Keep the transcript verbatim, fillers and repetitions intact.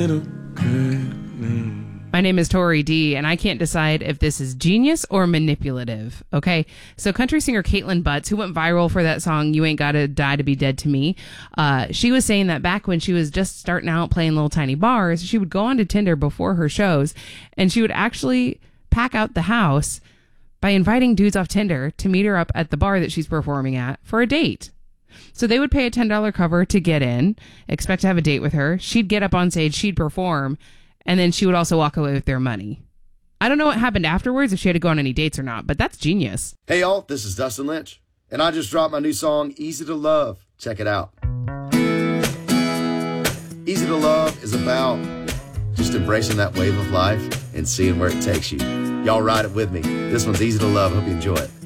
My name is Tori D, and I can't decide if this is genius or manipulative. Okay, so country singer Caitlin Butts, who went viral for that song "You Ain't Gotta Die to Be Dead to Me," uh, she was saying that back when she was just starting out playing little tiny bars, she would go onto Tinder before her shows, and she would actually pack out the house by inviting dudes off Tinder to meet her up at the bar that she's performing at for a date. So they would pay a ten dollars cover to get in, expect to have a date with her. She'd get up on stage, she'd perform, and then she would also walk away with their money. I don't know what happened afterwards, if she had to go on any dates or not, but that's genius. Hey y'all, this is Dustin Lynch, and I just dropped my new song, Easy to Love. Check it out. Easy to Love is about just embracing that wave of life and seeing where it takes you. Y'all ride it with me. This one's Easy to Love. Hope you enjoy it.